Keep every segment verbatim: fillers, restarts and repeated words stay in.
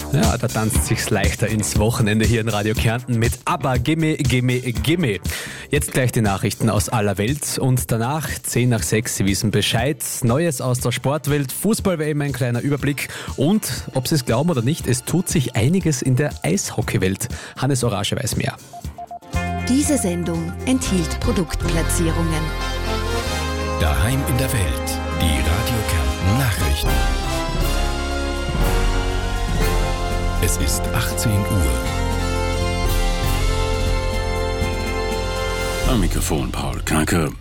Ja, da tanzt sich's leichter ins Wochenende hier in Radio Kärnten mit Aber Gimme, Gimme, Gimme. Jetzt gleich die Nachrichten aus aller Welt und danach zehn nach sechs, Sie wissen Bescheid. Neues aus der Sportwelt, Fußball-W M, ein kleiner Überblick und, ob Sie es glauben oder nicht, es tut sich einiges in der Eishockeywelt. Hannes Orage weiß mehr. Diese Sendung enthielt Produktplatzierungen. Daheim in der Welt, die Radio Kärnten Nachrichten. Es ist achtzehn Uhr. Am Mikrofon Paul Kranke.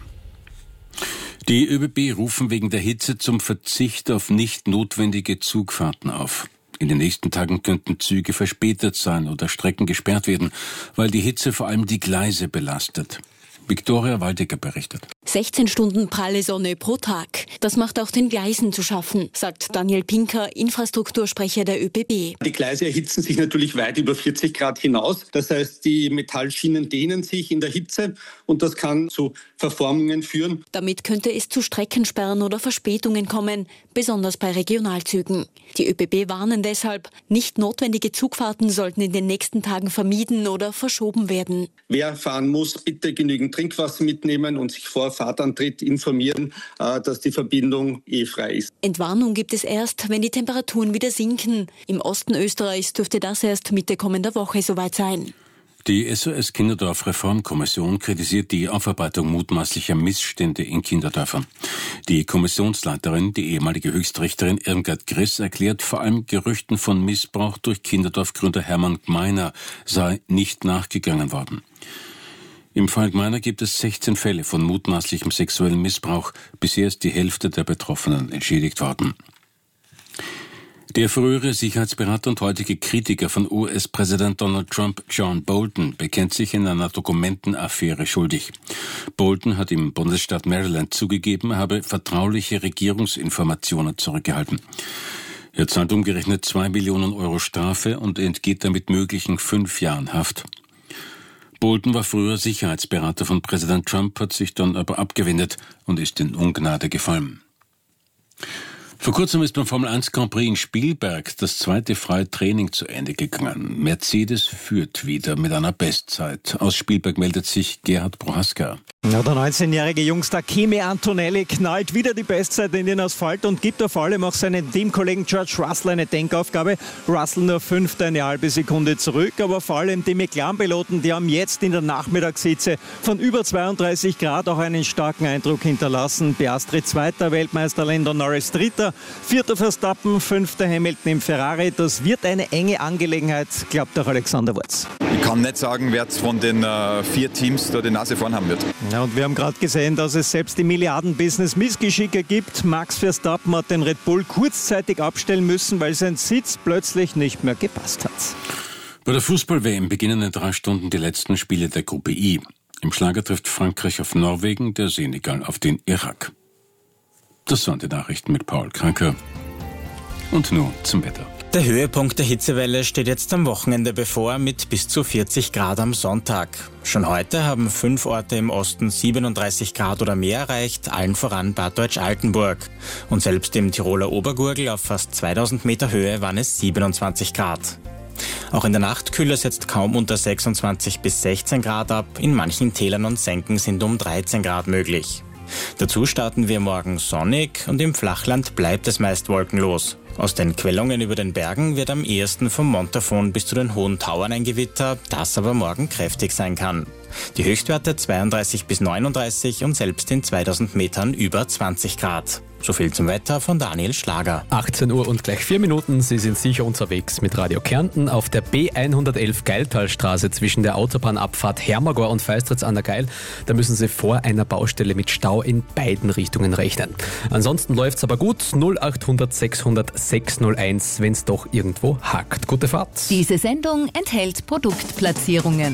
Die ÖBB rufen wegen der Hitze zum Verzicht auf nicht notwendige Zugfahrten auf. In den nächsten Tagen könnten Züge verspätet sein oder Strecken gesperrt werden, weil die Hitze vor allem die Gleise belastet. Viktoria Waldecker berichtet. sechzehn Stunden pralle Sonne pro Tag. Das macht auch den Gleisen zu schaffen, sagt Daniel Pinker, Infrastruktursprecher der ÖBB. Die Gleise erhitzen sich natürlich weit über vierzig Grad hinaus. Das heißt, die Metallschienen dehnen sich in der Hitze und das kann zu Verformungen führen. Damit könnte es zu Streckensperren oder Verspätungen kommen, besonders bei Regionalzügen. Die ÖBB warnen deshalb, nicht notwendige Zugfahrten sollten in den nächsten Tagen vermieden oder verschoben werden. Wer fahren muss, bitte genügend Trinkwasser mitnehmen und sich vor Fahrtantritt informieren, dass die Verbindung eh frei ist. Entwarnung gibt es erst, wenn die Temperaturen wieder sinken. Im Osten Österreichs dürfte das erst Mitte kommender Woche soweit sein. Die S O S Kinderdorf Reformkommission kritisiert die Aufarbeitung mutmaßlicher Missstände in Kinderdörfern. Die Kommissionsleiterin, die ehemalige Höchstrichterin Irmgard Griss, erklärt, vor allem Gerüchten von Missbrauch durch Kinderdorfgründer Hermann Gmeiner sei nicht nachgegangen worden. Im Fall Gmeiner gibt es sechzehn Fälle von mutmaßlichem sexuellem Missbrauch. Bisher ist die Hälfte der Betroffenen entschädigt worden. Der frühere Sicherheitsberater und heutige Kritiker von U S-Präsident Donald Trump, John Bolton, bekennt sich in einer Dokumentenaffäre schuldig. Bolton hat im Bundesstaat Maryland zugegeben, er habe vertrauliche Regierungsinformationen zurückgehalten. Er zahlt umgerechnet zwei Millionen Euro Strafe und entgeht damit möglichen fünf Jahren Haft. Bolton war früher Sicherheitsberater von Präsident Trump, hat sich dann aber abgewendet und ist in Ungnade gefallen. Vor kurzem ist beim Formel eins Grand Prix in Spielberg das zweite freie Training zu Ende gegangen. Mercedes führt wieder mit einer Bestzeit. Aus Spielberg meldet sich Gerhard Prohaska. Ja, der neunzehnjährige Jungstar Kimi Antonelli knallt wieder die Bestzeit in den Asphalt und gibt da vor allem auch seinen Teamkollegen George Russell eine Denkaufgabe. Russell nur fünfte, eine halbe Sekunde zurück, aber vor allem die McLaren-Piloten, die haben jetzt in der Nachmittagshitze von über zweiunddreißig Grad auch einen starken Eindruck hinterlassen. Piastri zweiter, Weltmeister Lando Norris dritter, vierter Verstappen, fünfter Hamilton im Ferrari. Das wird eine enge Angelegenheit, glaubt auch Alexander Wurz. Ich kann nicht sagen, wer jetzt von den äh, vier Teams da die Nase vorn haben wird. Ja, und wir haben gerade gesehen, dass es selbst im Milliarden-Business Missgeschicke gibt. Max Verstappen hat den Red Bull kurzzeitig abstellen müssen, weil sein Sitz plötzlich nicht mehr gepasst hat. Bei der Fußball-W M beginnen in drei Stunden die letzten Spiele der Gruppe I. Im Schlager trifft Frankreich auf Norwegen, der Senegal auf den Irak. Das waren die Nachrichten mit Paul Kranke. Und nun zum Wetter. Der Höhepunkt der Hitzewelle steht jetzt am Wochenende bevor mit bis zu vierzig Grad am Sonntag. Schon heute haben fünf Orte im Osten siebenunddreißig Grad oder mehr erreicht, allen voran Bad Deutsch-Altenburg. Und selbst im Tiroler Obergurgl auf fast zweitausend Meter Höhe waren es siebenundzwanzig Grad. Auch in der Nacht kühlt es jetzt kaum unter sechsundzwanzig bis sechzehn Grad ab, in manchen Tälern und Senken sind um dreizehn Grad möglich. Dazu starten wir morgen sonnig und im Flachland bleibt es meist wolkenlos. Aus den Quellungen über den Bergen wird am ehesten vom Montafon bis zu den hohen Tauern ein Gewitter, das aber morgen kräftig sein kann. Die Höchstwerte zweiunddreißig bis neununddreißig und selbst in zweitausend Metern über zwanzig Grad. So viel zum Wetter von Daniel Schlager. achtzehn Uhr und gleich vier Minuten. Sie sind sicher unterwegs mit Radio Kärnten auf der B hundertelf Geiltalstraße zwischen der Autobahnabfahrt Hermagor und Feistritz an der Geil. Da müssen Sie vor einer Baustelle mit Stau in beiden Richtungen rechnen. Ansonsten läuft's aber gut. null achthundert sechshundert sechshunderteins, wenn es doch irgendwo hakt. Gute Fahrt. Diese Sendung enthält Produktplatzierungen.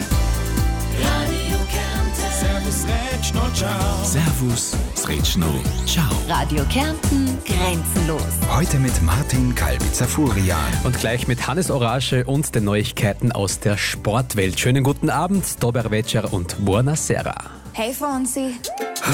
Servus, Rätschno, ciao. Servus, Rätschno, ciao. Radio Kärnten grenzenlos. Heute mit Martin Kalbitzer-Furian. Und gleich mit Hannes Orage und den Neuigkeiten aus der Sportwelt. Schönen guten Abend, dober večer und buona sera. Hey Fonsi.